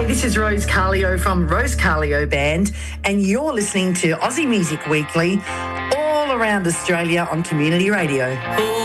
this is Rose Carlio from Rose Carlio Band, and you're listening to Aussie Music Weekly all around Australia on Community Radio.